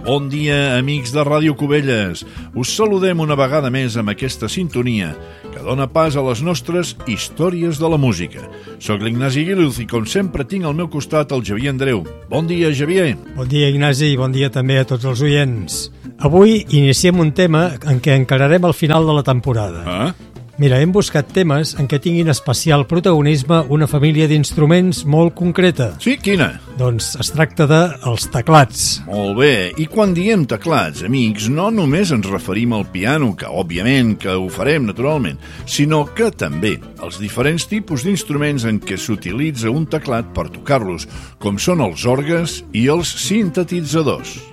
Bon dia, amics de Ràdio Cubelles. Us saludem una vegada més amb aquesta sintonia que dona pas a les nostres històries de la música. Soc l'Ignasi Guiluz i, com sempre, tinc al meu costat el Xavier Andreu. Bon dia, Xavier. Bon dia, Ignasi, i bon dia també a tots els oients. Avui iniciem un tema en què encararem el final de la temporada. Mira, hem buscat temes en què tinguin especial protagonisme una família d'instruments molt concreta. Sí, quina? Doncs es tracta dels teclats. Molt bé, i quan diem teclats, amics, no només ens referim al piano, que òbviament que ho farem naturalment, sinó que també els diferents tipus d'instruments en què s'utilitza un teclat per tocar-los, com són els orgues i els sintetitzadors.